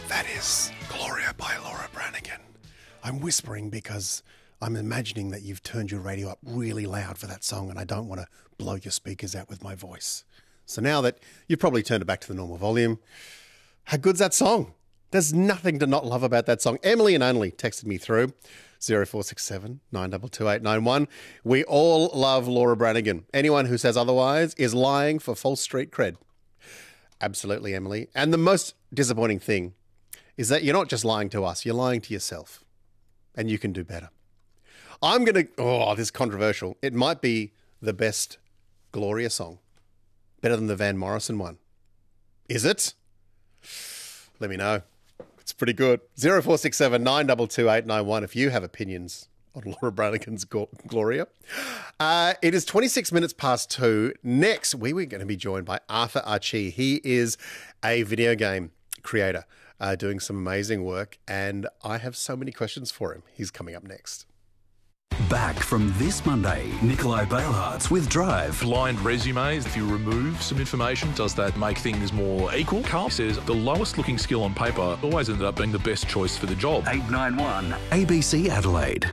That is Gloria by Laura Branigan. I'm whispering because I'm imagining that you've turned your radio up really loud for that song and I don't want to blow your speakers out with my voice. So now that you've probably turned it back to the normal volume, how good's that song? There's nothing to not love about that song. Emily and Only texted me through 0467 922 891. We all love Laura Branigan. Anyone who says otherwise is lying for false street cred. Absolutely, Emily. And the most disappointing thing is that you're not just lying to us, you're lying to yourself. And you can do better. I'm going to, this is controversial. It might be the best Gloria song. Better than the Van Morrison one. Is it? Let me know. It's pretty good. 0467 922 891 if you have opinions on Laura Branigan's Gloria. It is 26 minutes past 2. Next, we were going to be joined by Arthur Archie. He is a video game creator doing some amazing work, and I have so many questions for him. He's coming up next. Back from this Monday, Nikolai Bailhartz with Drive. Blind resumes, if you remove some information, does that make things more equal? Carl says the lowest looking skill on paper always ended up being the best choice for the job. 891 ABC Adelaide.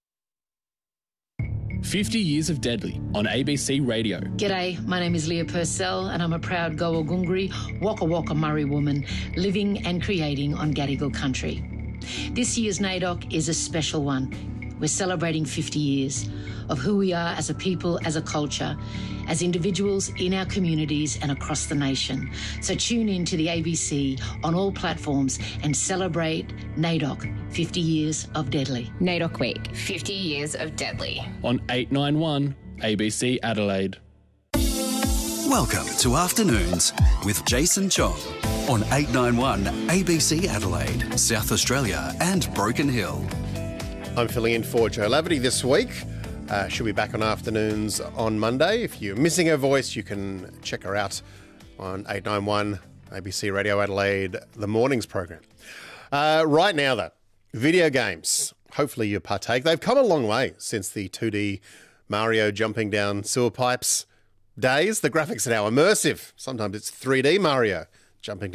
50 Years of Deadly on ABC Radio. G'day, my name is Leah Purcell and I'm a proud Gowagungri, Waka Waka Murray woman living and creating on Gadigal country. This year's NAIDOC is a special one. We're celebrating 50 years of who we are as a people, as a culture, as individuals in our communities and across the nation. So tune in to the ABC on all platforms and celebrate NAIDOC, 50 Years of Deadly. NAIDOC Week, 50 Years of Deadly. On 891 ABC Adelaide. Welcome to Afternoons with Jason Chong on 891 ABC Adelaide, South Australia and Broken Hill. I'm filling in for Joe Laverty this week. She'll be back on Afternoons on Monday. If you're missing her voice, you can check her out on 891 ABC Radio Adelaide, the mornings program. Right now, though, video games. Hopefully you partake. They've come a long way since the 2D Mario jumping down sewer pipes days. The graphics are now immersive. Sometimes it's 3D Mario jumping